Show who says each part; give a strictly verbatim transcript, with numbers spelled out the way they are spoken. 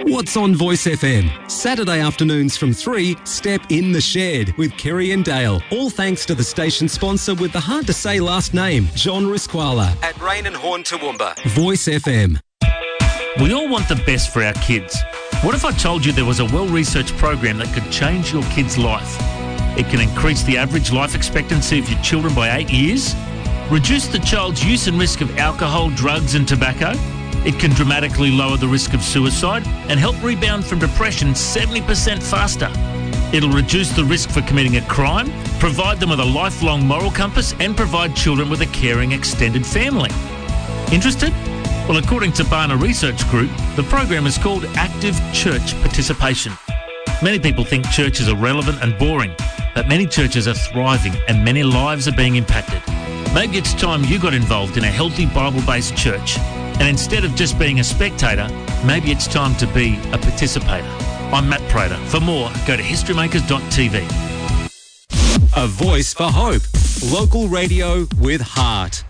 Speaker 1: What's on Voice F M? Saturday afternoons from three, Step in the Shed with Kerry and Dale. All thanks to the station sponsor with the hard-to-say last name, John Risquala at Rain and Horn Toowoomba. Voice F M.
Speaker 2: We all want the best for our kids. What if I told you there was a well-researched program that could change your kid's life? It can increase the average life expectancy of your children by eight years, reduce the child's use and risk of alcohol, drugs and tobacco. It can dramatically lower the risk of suicide and help rebound from depression seventy percent faster. It'll reduce the risk for committing a crime, provide them with a lifelong moral compass and provide children with a caring extended family. Interested? Well, according to Barna Research Group, the program is called Active Church Participation. Many people think church is irrelevant and boring, but many churches are thriving and many lives are being impacted. Maybe it's time you got involved in a healthy Bible-based church. And instead of just being a spectator, maybe it's time to be a participator. I'm Matt Prater. For more, go to history makers dot t v.
Speaker 1: A voice for hope. Local radio with heart.